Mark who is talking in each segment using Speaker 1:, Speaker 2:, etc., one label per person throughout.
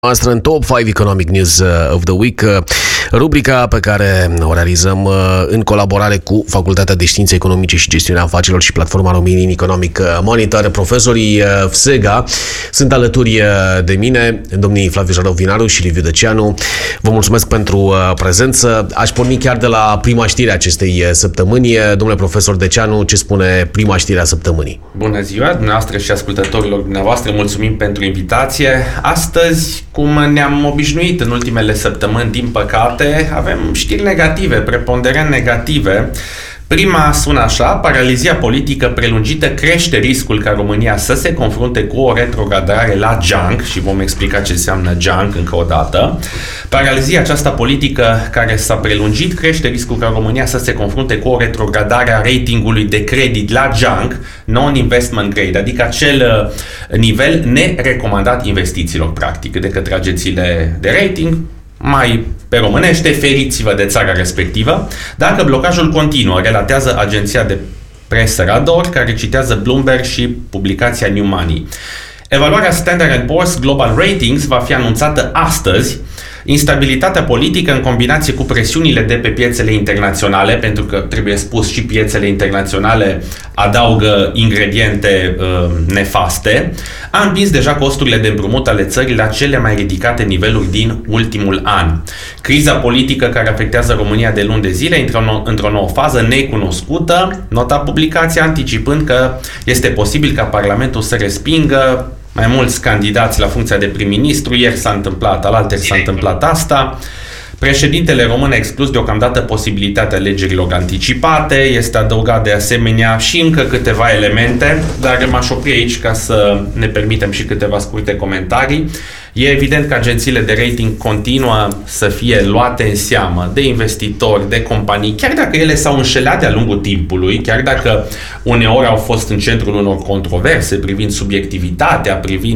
Speaker 1: noastră în Top 5 Economic News of the Week, rubrica pe care o realizăm în colaborare cu Facultatea de Științe Economice și Gestiunea Afacerilor și Platforma Romanian Economic Monitor. Profesorii FSEGA sunt alături de mine, domnii Flaviu Jarov-Vinaru și Liviu Deceanu. Vă mulțumesc pentru prezență. Aș porni chiar de la prima știre a acestei săptămâni. Domnule profesor Deceanu, ce spune prima știre a săptămânii?
Speaker 2: Bună ziua, dumneavoastră și ascultătorilor dumneavoastră, mulțumim pentru invitație. Astăzi, cum ne-am obișnuit în ultimele săptămâni, din păcate, avem știri negative, preponderent negative. Prima sună așa: paralizia politică prelungită crește riscul ca România să se confrunte cu o retrogradare la junk, și vom explica ce înseamnă junk încă o dată. Paralizia aceasta politică care s-a prelungit crește riscul ca România să se confrunte cu o retrogradare a ratingului de credit la junk, non-investment grade, adică acel nivel nerecomandat investițiilor, practic, de către agențiile de rating. Mai pe românește, feriți-vă de țara respectivă. Dacă blocajul continuă, relatează agenția de presă Radar, care citează Bloomberg și publicația New Money. Evaluarea Standard & Poor's Global Ratings va fi anunțată astăzi. Instabilitatea politică în combinație cu presiunile de pe piețele internaționale, pentru că, trebuie spus, și piețele internaționale adaugă ingrediente nefaste, a împins deja costurile de împrumut ale țării la cele mai ridicate niveluri din ultimul an. Criza politică care afectează România de luni de zile intră într-o nouă fază necunoscută, nota publicația anticipând că este posibil ca Parlamentul să respingă mai mulți candidați la funcția de prim-ministru. Ieri s-a întâmplat, alaltăieri s-a întâmplat asta. Președintele român a exclus deocamdată posibilitatea alegerilor anticipate. Este adăugat de asemenea și încă câteva elemente, dar m-aș opri aici ca să ne permitem și câteva scurte comentarii. E evident că agențiile de rating continuă să fie luate în seamă de investitori, de companii, chiar dacă ele s-au înșelat de-a lungul timpului, chiar dacă uneori au fost în centrul unor controverse privind subiectivitatea,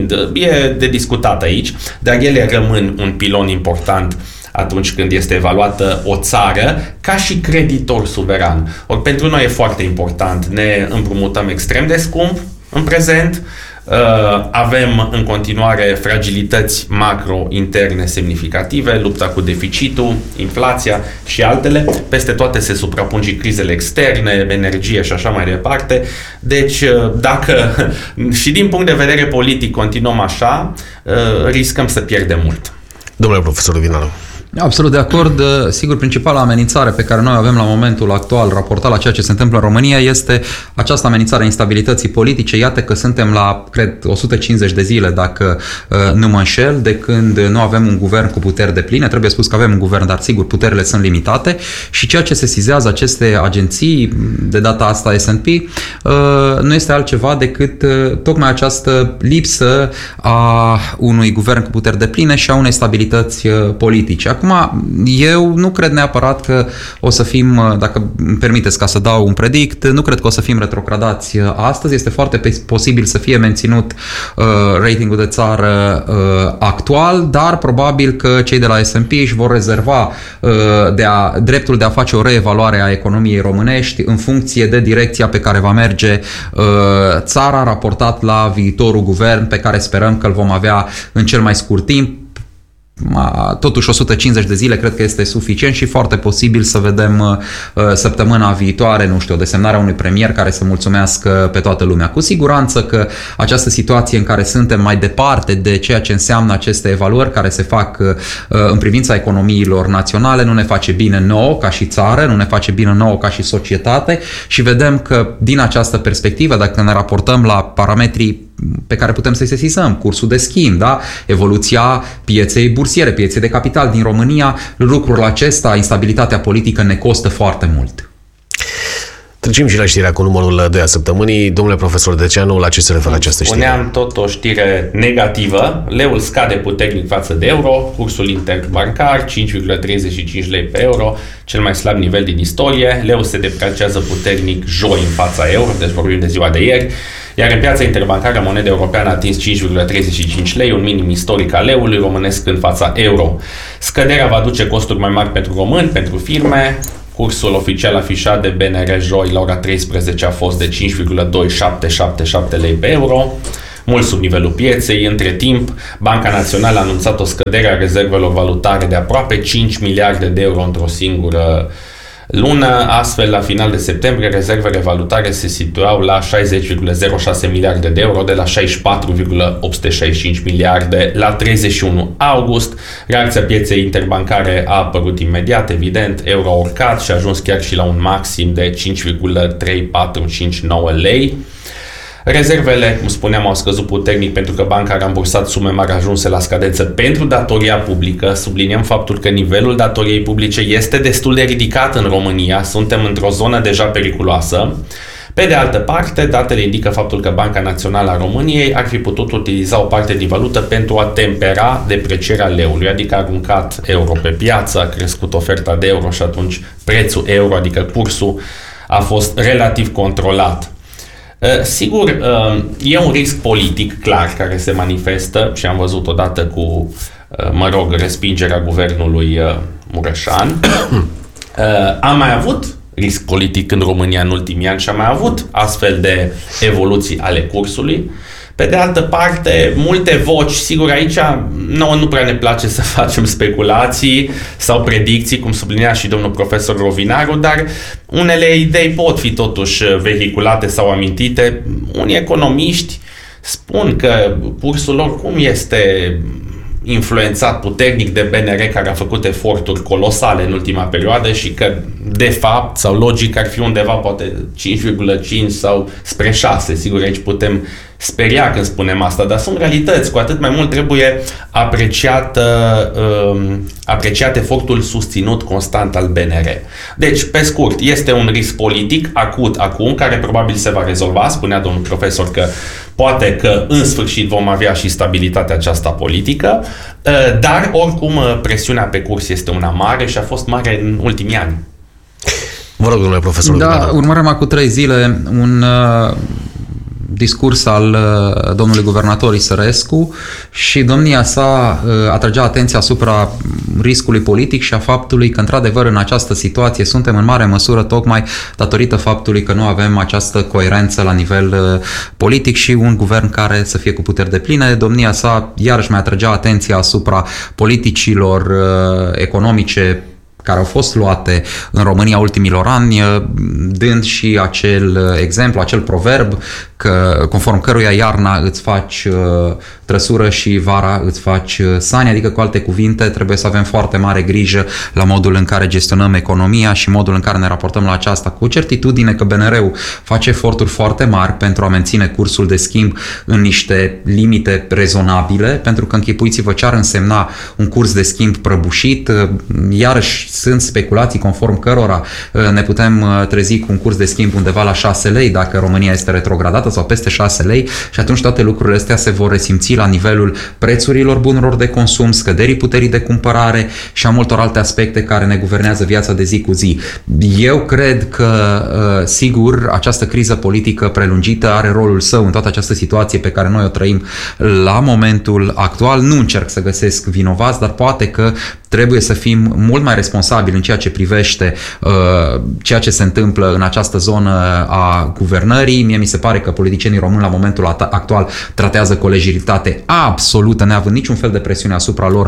Speaker 2: e de discutat aici, dar ele rămân un pilon important atunci când este evaluată o țară ca și creditor suveran. Ori pentru noi e foarte important, ne împrumutăm extrem de scump în prezent, avem în continuare fragilități macro-interne semnificative, lupta cu deficitul, inflația și altele. Peste toate se suprapun și crizele externe, energie și așa mai departe. Deci, dacă și din punct de vedere politic continuăm așa, riscăm să pierdem mult.
Speaker 1: Domnule profesor Vinaru.
Speaker 3: Absolut de acord. Sigur, principala amenințare pe care noi o avem la momentul actual, raportat la ceea ce se întâmplă în România, este această amenințare a instabilității politice. Iată că suntem la, cred, 150 de zile, dacă nu mă înșel, de când nu avem un guvern cu puteri depline. Trebuie spus că avem un guvern, dar sigur, puterile sunt limitate. Și ceea ce sesizează aceste agenții, de data asta S&P, nu este altceva decât tocmai această lipsă a unui guvern cu puteri depline și a unei stabilități politice. Acum, eu nu cred neapărat că o să fim, dacă îmi permiteți ca să dau un predict, nu cred că o să fim retrogradați astăzi. Este foarte posibil să fie menținut ratingul de țară actual, dar probabil că cei de la S&P își vor rezerva dreptul de a face o reevaluare a economiei românești în funcție de direcția pe care va merge țara, raportat la viitorul guvern pe care sperăm că îl vom avea în cel mai scurt timp. Totuși 150 de zile cred că este suficient și foarte posibil să vedem săptămâna viitoare, nu știu, o desemnare a unui premier care să mulțumească pe toată lumea. Cu siguranță că această situație în care suntem mai departe de ceea ce înseamnă aceste evaluări care se fac în privința economiilor naționale nu ne face bine nouă ca și țară, nu ne face bine nouă ca și societate și vedem că din această perspectivă, dacă ne raportăm la parametrii pe care putem să-i sesizăm, cursul de schimb, da? Evoluția pieței bursiere, pieței de capital din România, lucrul acesta, instabilitatea politică, ne costă foarte mult.
Speaker 1: Trecem și la știrea cu numărul 2 a săptămânii. Domnule profesor Deceanu, la ce se referă această știre?
Speaker 2: Spuneam tot o știre negativă. Leul scade puternic față de euro, cursul interbancar 5,35 lei pe euro, cel mai slab nivel din istorie. Leul se depreciază puternic joi în fața euro, deci vorbim de ziua de ieri. Iar în piața interbancară, moneda europeană a atins 5,35 lei, un minim istoric al leului românesc în fața euro. Scăderea va duce costuri mai mari pentru români, pentru firme. Cursul oficial afișat de BNR joi la ora 13 a fost de 5,2777 lei pe euro. mult sub nivelul pieței. Între timp, Banca Națională a anunțat o scădere a rezervelor valutare de aproape 5 miliarde de euro într-o singură lună. Astfel, la final de septembrie, rezervele valutare se situau la 60,06 miliarde de euro, de la 64,865 miliarde la 31 august. Reacția pieței interbancare a apărut imediat, evident, euro a urcat și a ajuns chiar și la un maxim de 5,3459 lei. Rezervele, cum spuneam, au scăzut puternic pentru că banca a rambursat sume mari ajunse la scadență pentru datoria publică. Subliniem faptul că nivelul datoriei publice este destul de ridicat în România, suntem într-o zonă deja periculoasă. Pe de altă parte, datele indică faptul că Banca Națională a României ar fi putut utiliza o parte din valută pentru a tempera deprecierea leului, adică a aruncat euro pe piață, a crescut oferta de euro și atunci prețul euro, adică cursul, a fost relativ controlat. Sigur, e un risc politic clar care se manifestă și am văzut odată cu, respingerea guvernului Mureșan. Am mai avut risc politic în România în ultimii ani și am mai avut astfel de evoluții ale cursului. Pe de altă parte, multe voci, sigur aici nouă nu prea ne place să facem speculații sau predicții, cum sublinia și domnul profesor Rovinaru, dar unele idei pot fi totuși vehiculate sau amintite. Unii economiști spun că cursul oricum este influențat puternic de BNR, care a făcut eforturi colosale în ultima perioadă și că, de fapt, sau logic, ar fi undeva poate 5,5 sau spre 6. Sigur, aici putem speria când spunem asta, dar sunt realități. Cu atât mai mult trebuie apreciat efortul susținut constant al BNR. Deci, pe scurt, este un risc politic acut acum, care probabil se va rezolva. Spunea domnul profesor că poate că în sfârșit vom avea și stabilitatea aceasta politică, dar oricum presiunea pe curs este una mare și a fost mare în ultimii ani.
Speaker 1: Vă rog, domnule profesor.
Speaker 3: Da, urmăream acum 3 zile un discurs al domnului guvernator Isărescu și domnia sa atragea atenția asupra riscului politic și a faptului că, într-adevăr, în această situație suntem în mare măsură tocmai datorită faptului că nu avem această coerență la nivel politic și un guvern care să fie cu puteri depline. Domnia sa iarăși mai atragea atenția asupra politicilor economice care au fost luate în România ultimilor ani, dând și acel exemplu, acel proverb, că, conform căruia iarna îți faci trăsură și vara îți faci sani, adică, cu alte cuvinte, trebuie să avem foarte mare grijă la modul în care gestionăm economia și modul în care ne raportăm la aceasta, cu certitudine că BNR-ul face eforturi foarte mari pentru a menține cursul de schimb în niște limite rezonabile, pentru că închipuiți-vă ce ar însemna un curs de schimb prăbușit. Iarăși sunt speculații conform cărora ne putem trezi cu un curs de schimb undeva la 6 lei dacă România este retrogradată sau peste 6 lei și atunci toate lucrurile astea se vor resimți la nivelul prețurilor bunurilor de consum, scăderii puterii de cumpărare și a multor alte aspecte care ne guvernează viața de zi cu zi. Eu cred că, sigur, această criză politică prelungită are rolul său în toată această situație pe care noi o trăim la momentul actual. Nu încerc să găsesc vinovați, dar poate că trebuie să fim mult mai responsabili în ceea ce privește ceea ce se întâmplă în această zonă a guvernării. Mie mi se pare că politicienii români la momentul actual tratează cu o lejeritate absolută, neavând niciun fel de presiune asupra lor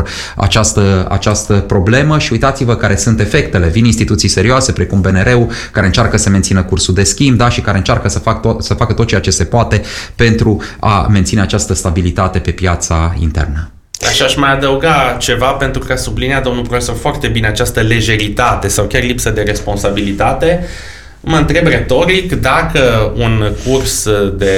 Speaker 3: această problemă și uitați-vă care sunt efectele. Vin instituții serioase precum BNR-ul, care încearcă să mențină cursul de schimb, da, și care încearcă să facă tot ceea ce se poate pentru a menține această stabilitate pe piața internă.
Speaker 2: Așa aș mai adăuga ceva, pentru că sublinea domnul profesor foarte bine această lejeritate sau chiar lipsă de responsabilitate. Mă întreb retoric dacă un curs de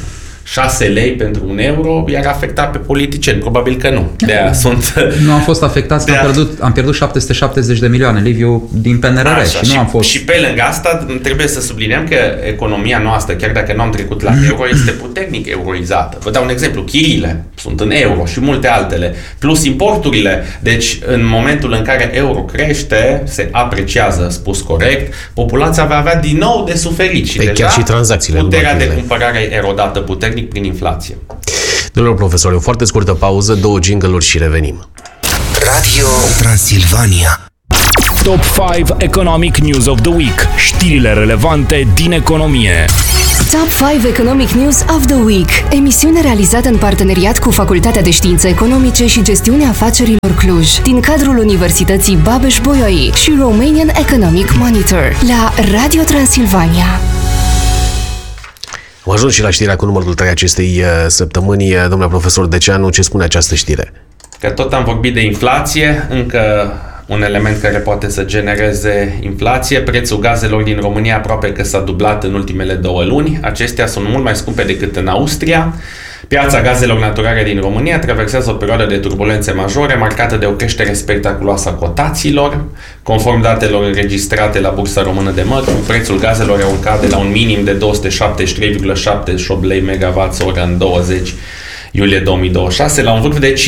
Speaker 2: 6 lei pentru 1 euro i-ar afecta pe politicieni. Probabil că nu. De-aia sunt...
Speaker 3: Nu am fost afectați, că am pierdut 770 de milioane, Liviu, din PNRR.
Speaker 2: Așa,
Speaker 3: și nu am fost...
Speaker 2: Și pe lângă asta trebuie să subliniem că economia noastră, chiar dacă nu am trecut la euro, este puternic euroizată. Vă dau un exemplu. Chirile sunt în euro și multe altele. Plus importurile. Deci, în momentul în care euro crește, se apreciază, spus corect, populația va avea din nou de suferit. Și deja
Speaker 1: chiar și tranzacțiile,
Speaker 2: puterea de cumpărare e erodată puternic prin inflație.
Speaker 1: Domnule profesor, o foarte scurtă pauză, 2 jingle-uri și revenim.
Speaker 4: Radio Transilvania.
Speaker 5: Top 5 Economic News of the Week. Știrile relevante din economie. Top 5 Economic News of the Week, emisiune realizată în parteneriat cu Facultatea de Științe Economice și Gestiunea Afacerilor Cluj, din cadrul Universității Babeș-Bolyai și Romanian Economic Monitor, la Radio Transilvania.
Speaker 1: Am ajuns și la știrea cu numărul 3 acestei săptămâni. Domnule profesor Deceanu, ce spune această știre?
Speaker 2: Că tot am vorbit de inflație, încă un element care poate să genereze inflație. Prețul gazelor din România aproape că s-a dublat în ultimele 2 luni. Acestea sunt mult mai scumpe decât în Austria. Piața gazelor naturale din România traversează o perioadă de turbulențe majore, marcată de o creștere spectaculoasă a cotațiilor. Conform datelor înregistrate la Bursa Română de Mărfuri, prețul gazelor a urcat de la un minim de 273,78 lei MWh în 20 iulie 2026 la un vârf de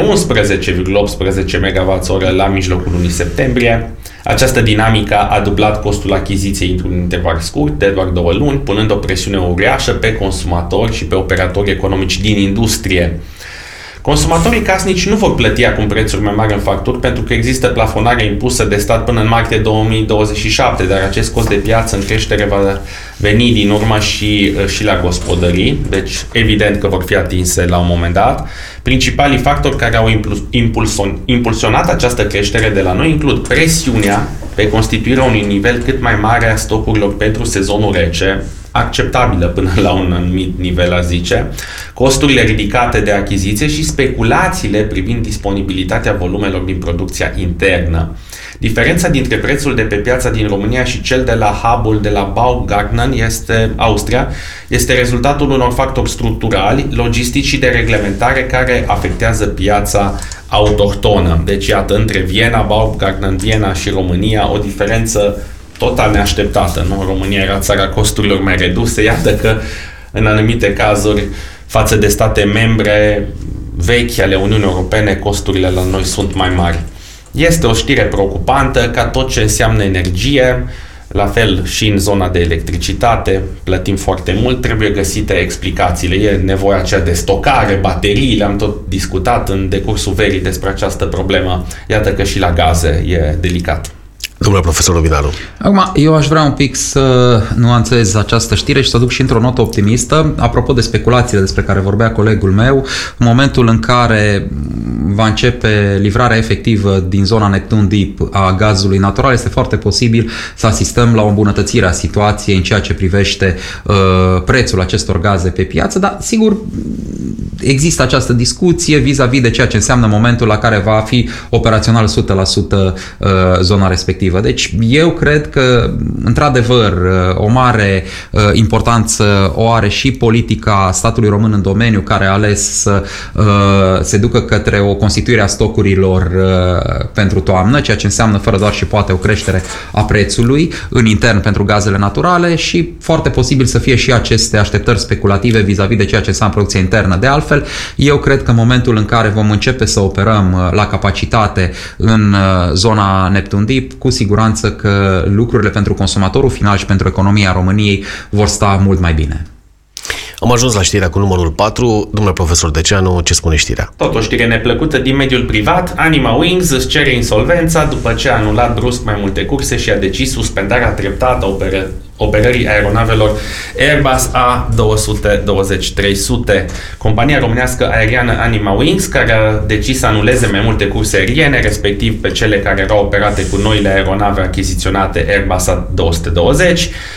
Speaker 2: 511,18 MWh la mijlocul lunii septembrie. Această dinamică a dublat costul achiziției într-un interval scurt de doar 2 luni, punând o presiune uriașă pe consumatori și pe operatori economici din industrie. Consumatorii casnici nu vor plăti acum prețuri mai mari în facturi pentru că există plafonare impusă de stat până în martie 2027, dar acest cost de piață în creștere va veni din urmă și la gospodării, deci evident că vor fi atinse la un moment dat. Principalii factori care au impulsionat această creștere de la noi includ presiunea pe constituirea unui nivel cât mai mare a stocurilor pentru sezonul rece, acceptabilă până la un anumit nivel, a zice, costurile ridicate de achiziție și speculațiile privind disponibilitatea volumelor din producția internă. Diferența dintre prețul de pe piața din România și cel de la hub-ul de la Baumgarten, Austria, este rezultatul unor factori structurali, logistici și de reglementare care afectează piața autohtonă. Deci, iată, între Viena, Baumgarten, Viena și România, o diferență total neașteptată, nu? România era țara costurilor mai reduse, iată că în anumite cazuri față de state membre vechi ale Uniunii Europene, costurile la noi sunt mai mari. Este o știre preocupantă ca tot ce înseamnă energie, la fel și în zona de electricitate, plătim foarte mult, trebuie găsite explicațiile. E nevoia aceea de stocare, baterii, le-am tot discutat în decursul verii despre această problemă. Iată că și la gaze e delicat.
Speaker 1: Domnule profesor Robinaru.
Speaker 3: Acum, eu aș vrea un pic să nuanțez această știre și să duc și într-o notă optimistă. Apropo de speculațiile despre care vorbea colegul meu, în momentul în care va începe livrarea efectivă din zona Neptun Deep a gazului natural, este foarte posibil să asistăm la o îmbunătățire a situației în ceea ce privește prețul acestor gaze pe piață, dar sigur există această discuție vis-a-vis de ceea ce înseamnă momentul la care va fi operațional 100% zona respectivă. Deci eu cred că, într-adevăr, o mare importanță o are și politica statului român în domeniu, care a ales să se ducă către o constituire a stocurilor pentru toamnă, ceea ce înseamnă fără doar și poate o creștere a prețului în intern pentru gazele naturale și foarte posibil să fie și aceste așteptări speculative vis-a-vis de ceea ce înseamnă producția internă. De altfel, eu cred că în momentul în care vom începe să operăm la capacitate în zona Neptun Deep, cu siguranță că lucrurile pentru consumatorul final și pentru economia României vor sta mult mai bine.
Speaker 1: Am ajuns la știrea cu numărul 4. Domnule profesor Deceanu, ce spune știrea?
Speaker 2: Tot o știre neplăcută din mediul privat. Anima Wings își cere insolvența după ce a anulat brusc mai multe curse și a decis suspendarea treptată a operării aeronavelor Airbus A220-300. Compania românească aeriană Anima Wings, care a decis să anuleze mai multe curse aeriene, respectiv pe cele care erau operate cu noile aeronave achiziționate Airbus A220,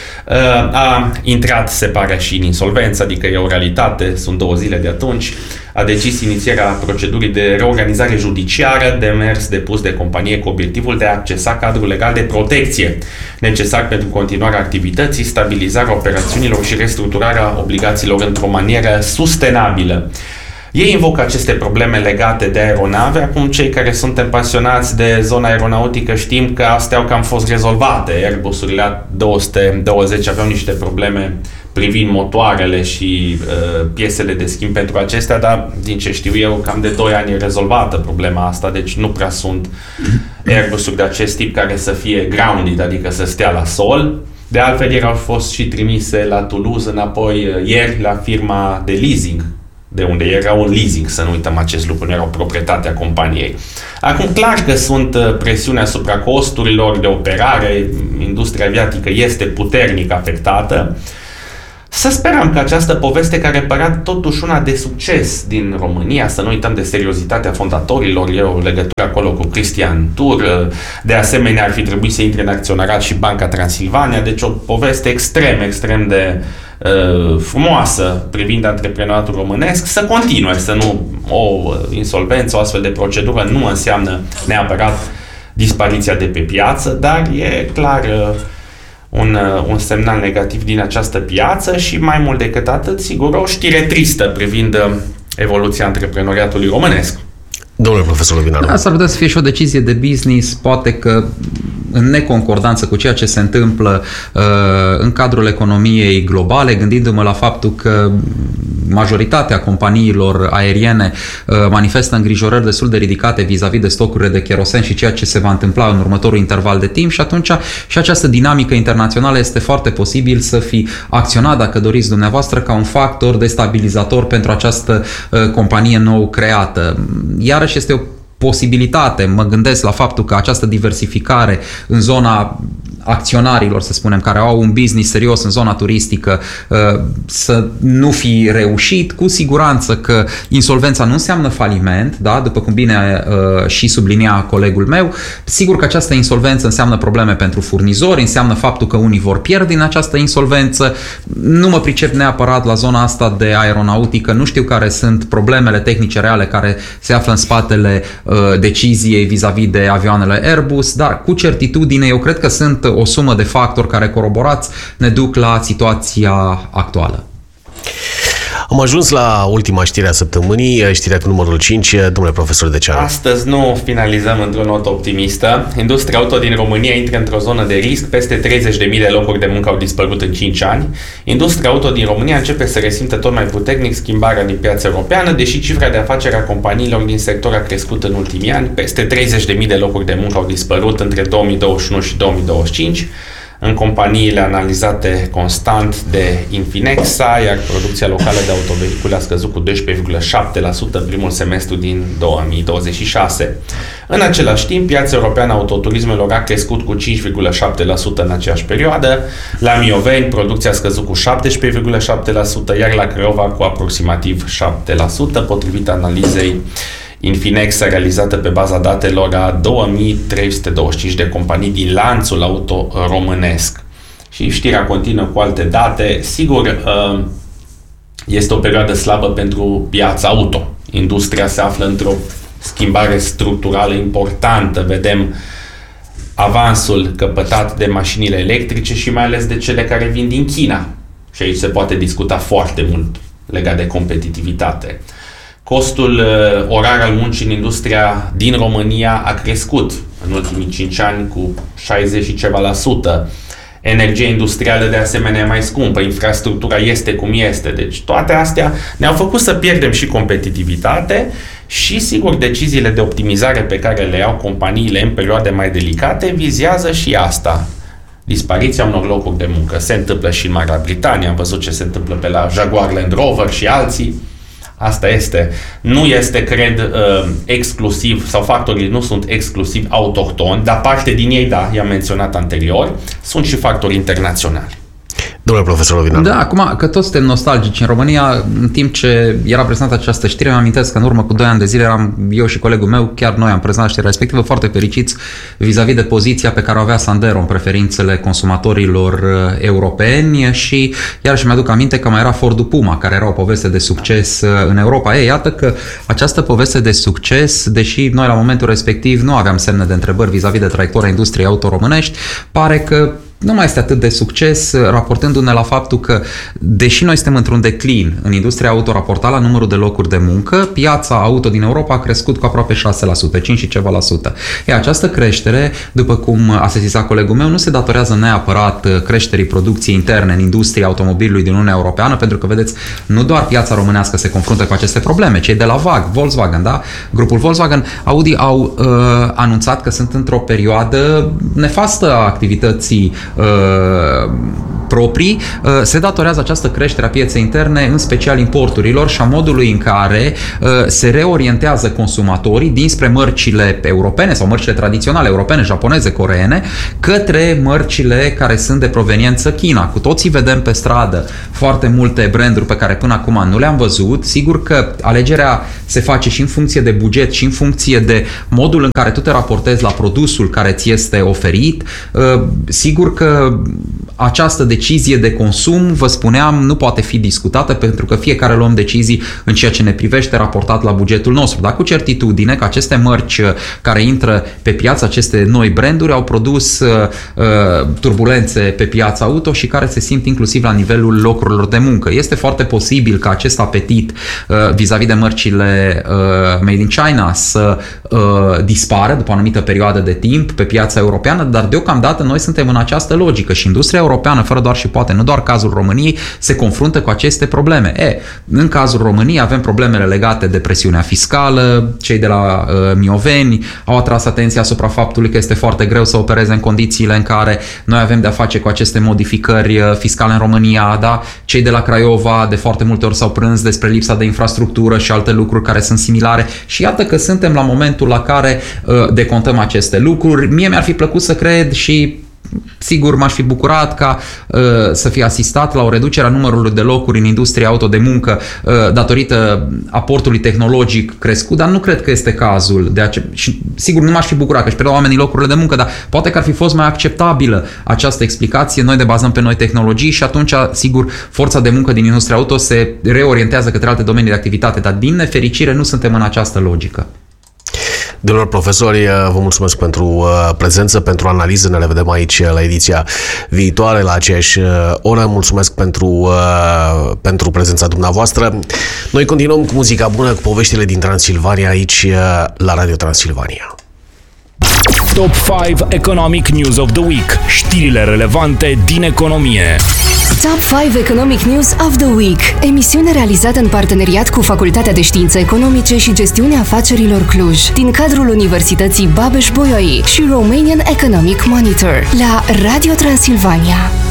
Speaker 2: a intrat, se pare, și în insolvență, adică e o realitate, sunt 2 zile de atunci. A decis inițierea procedurii de reorganizare judiciară, demers depus de companie cu obiectivul de a accesa cadrul legal de protecție necesar pentru continuarea activității, stabilizarea operațiunilor și restructurarea obligațiilor într-o manieră sustenabilă. Ei invocă aceste probleme legate de aeronave. Acum, cei care suntem pasionați de zona aeronautică știm că astea au cam fost rezolvate. Airbusurile A220 aveau niște probleme privind motoarele și piesele de schimb pentru acestea, dar din ce știu eu, cam de 2 ani e rezolvată problema asta, deci nu prea sunt Airbusuri de acest tip care să fie grounded, adică să stea la sol. De altfel, ieri au fost și trimise la Toulouse înapoi ieri la firma de leasing, de unde era un leasing, să nu uităm acest lucru, nu era o proprietate a companiei. Acum, clar că sunt presiuni asupra costurilor de operare, industria aviatică este puternic afectată. Să sperăm că această poveste, care părea totuși una de succes din România, să nu uităm de seriozitatea fondatorilor, e o legătură acolo cu Cristian Tur, de asemenea ar fi trebuit să intre în acționarat și Banca Transilvania, deci o poveste extrem de frumoasă privind antreprenoriatul românesc, să continue, să nu o insolvență, o astfel de procedură nu înseamnă neapărat dispariția de pe piață, dar e clar un semnal negativ din această piață și mai mult decât atât, sigur, o știre tristă privind evoluția antreprenoriatului românesc.
Speaker 1: Domnule profesor Lovinaru.
Speaker 3: Asta ar putea să fie și o decizie de business, poate că în neconcordanță cu ceea ce se întâmplă în cadrul economiei globale, gândindu-mă la faptul că majoritatea companiilor aeriene manifestă îngrijorări destul de ridicate vis-a-vis de stocurile de kerosen și ceea ce se va întâmpla în următorul interval de timp și atunci și această dinamică internațională este foarte posibil să fi acționat, dacă doriți dumneavoastră, ca un factor destabilizator pentru această companie nou creată. Iarăși este o posibilitate, mă gândesc la faptul că această diversificare în zona acționarilor, să spunem, care au un business serios în zona turistică, să nu fi reușit. Cu siguranță că insolvența nu înseamnă faliment, da? După cum bine și sublinia colegul meu. Sigur că această insolvență înseamnă probleme pentru furnizori, înseamnă faptul că unii vor pierde din această insolvență. Nu mă pricep neapărat la zona asta de aeronautică, nu știu care sunt problemele tehnice reale care se află în spatele deciziei vis-a-vis de avioanele Airbus, dar cu certitudine eu cred că sunt o sumă de factori care, coroborați, ne duc la situația actuală.
Speaker 1: Am ajuns la ultima știre a săptămânii, știrea cu numărul 5. Domnule profesor Deceanu.
Speaker 2: Astăzi nu finalizăm într-o notă optimistă. Industria auto din România intră într-o zonă de risc. Peste 30.000 de locuri de muncă au dispărut în 5 ani. Industria auto din România începe să resimtă tot mai puternic schimbarea din piața europeană, deși cifra de afaceri a companiilor din sector a crescut în ultimii ani. Peste 30.000 de locuri de muncă au dispărut între 2021 și 2025. În companiile analizate constant de Infinexa, iar producția locală de autovehicule a scăzut cu 12,7% în primul semestru din 2026. În același timp, piața europeană a autoturismelor a crescut cu 5,7% în aceeași perioadă. La Mioveni, producția a scăzut cu 17,7%, iar la Craiova cu aproximativ 7%, potrivit analizei Infinexa realizată pe baza datelor a 2325 de companii din lanțul auto românesc. Și știrea continuă cu alte date. Sigur, este o perioadă slabă pentru piața auto. Industria se află într-o schimbare structurală importantă. Vedem avansul căpătat de mașinile electrice și mai ales de cele care vin din China. Și aici se poate discuta foarte mult legat de competitivitate. Costul orar al muncii în industria din România a crescut în ultimii 5 ani cu 60 și ceva la sută. Energia industrială de asemenea e mai scumpă, infrastructura este cum este. Deci toate astea ne-au făcut să pierdem și competitivitate și, sigur, deciziile de optimizare pe care le iau companiile în perioade mai delicate vizează și asta. Dispariția unor locuri de muncă. Se întâmplă și în Marea Britanie, am văzut ce se întâmplă pe la Jaguar Land Rover și alții. Asta este. Nu este, cred, exclusiv, sau factorii nu sunt exclusiv autohtoni, dar parte din ei, da, i-am menționat anterior, sunt și factori internaționali.
Speaker 1: Domnule profesor Lovinaru.
Speaker 3: Da, acum că toți suntem nostalgici în România, în timp ce era prezentată această știre, îmi amintesc că în urmă cu 2 ani de zile eram eu și colegul meu, chiar noi am prezentat știrea respectivă, foarte fericiți vis-a-vis de poziția pe care o avea Sandero în preferințele consumatorilor europeni și iarăși mi-aduc aminte că mai era Fordul Puma, care era o poveste de succes în Europa. Ei, iată că această poveste de succes, deși noi la momentul respectiv nu aveam semne de întrebări vis-a-vis de traiectoria industriei auto românești, pare că nu mai este atât de succes, raportându-ne la faptul că, deși noi suntem într-un declin în industria auto raportat la numărul de locuri de muncă, piața auto din Europa a crescut cu aproape 6%, 5 și ceva la sută. Această creștere, după cum a sesizat colegul meu, nu se datorează neapărat creșterii producției interne în industria automobilului din Uniunea Europeană, pentru că, vedeți, nu doar piața românească se confruntă cu aceste probleme, cei de la VAG, Volkswagen, da? Grupul Volkswagen, Audi au anunțat că sunt într-o perioadă nefastă a activității proprii, se datorează această creștere a pieței interne, în special importurilor și a modului în care se reorientează consumatorii dinspre mărcile europene sau mărcile tradiționale europene, japoneze, coreene, către mărcile care sunt de proveniență China. Cu toții vedem pe stradă foarte multe branduri pe care până acum nu le-am văzut. Sigur că alegerea se face și în funcție de buget și în funcție de modul în care tu te raportezi la produsul care ți este oferit. Sigur că această decizie de consum, vă spuneam, nu poate fi discutată pentru că fiecare luăm decizii în ceea ce ne privește raportat la bugetul nostru, dar cu certitudine că aceste mărci care intră pe piață, aceste noi branduri au produs turbulențe pe piața auto și care se simt inclusiv la nivelul locurilor de muncă. Este foarte posibil ca acest apetit vis-a-vis de mărcile made in China să dispară după o anumită perioadă de timp pe piața europeană, dar deocamdată noi suntem în această logică și industria europeană, fără doar și poate, nu doar cazul României, se confruntă cu aceste probleme. În cazul României avem problemele legate de presiunea fiscală, cei de la Mioveni au atras atenția asupra faptului că este foarte greu să opereze în condițiile în care noi avem de-a face cu aceste modificări fiscale în România, da? Cei de la Craiova de foarte multe ori s-au plâns despre lipsa de infrastructură și alte lucruri care sunt similare și iată că suntem la momentul la care decontăm aceste lucruri. Mie mi-ar fi plăcut să cred și sigur m-aș fi bucurat ca să fie asistat la o reducere a numărului de locuri în industria auto de muncă datorită aportului tehnologic crescut, dar nu cred că este cazul. Și sigur nu m-aș fi bucurat că își pierdau oamenii locurile de muncă, dar poate că ar fi fost mai acceptabilă această explicație. Noi ne bazăm pe noi tehnologii și atunci, sigur, forța de muncă din industria auto se reorientează către alte domenii de activitate, dar din nefericire nu suntem în această logică.
Speaker 1: Domnilor profesori, vă mulțumesc pentru prezență, pentru analiză. Ne revedem aici la ediția viitoare, la aceeași oră. Mulțumesc pentru prezența dumneavoastră. Noi continuăm cu muzica bună, cu poveștile din Transilvania, aici la Radio Transilvania.
Speaker 6: Top 5 Economic News of the Week. Știrile relevante din economie.
Speaker 5: Top 5 Economic News of the Week. Emisiune realizată în parteneriat cu Facultatea de Științe Economice și Gestiunea Afacerilor Cluj, din cadrul Universității Babeș-Bolyai și Romanian Economic Monitor, la Radio Transilvania.